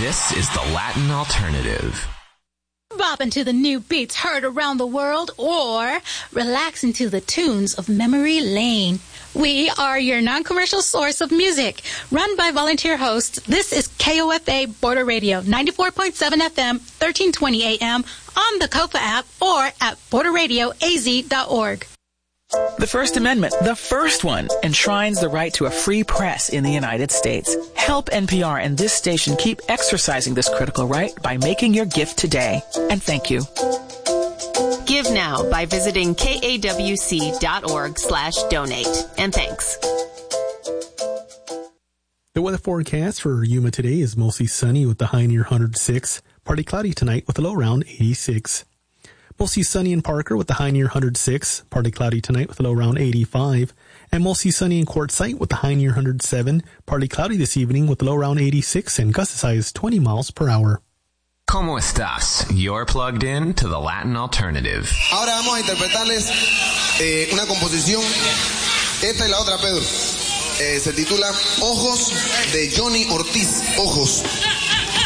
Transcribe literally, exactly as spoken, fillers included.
This is the Latin Alternative. Bopping to the new beats heard around the world, or relaxing to the tunes of Memory Lane. We are your non-commercial source of music. Run by volunteer hosts, this is K O F A Border Radio, ninety-four point seven F M, thirteen twenty A M, on the COFA app, or at border radio a z dot org. The First Amendment, the first one, enshrines the right to a free press in the United States. Help N P R and this station keep exercising this critical right by making your gift today. And thank you. Give now by visiting kawc.org slash donate. And thanks. The weather forecast for Yuma today is mostly sunny with the high near one hundred six. Partly cloudy tonight with a low around eighty-six. Mostly sunny in Parker with the high near one hundred six. Partly cloudy tonight with a low around eighty-five. And mostly sunny in Quartzsite with the high near one hundred seven. Partly cloudy this evening with a low around eighty-six and gust as high as twenty miles per hour. ¿Cómo estás? You're plugged in to the Latin Alternative. Ahora vamos a interpretarles eh, una composición. Esta y la otra, Pedro. Eh, se titula Ojos de Johnny Ortiz. Ojos.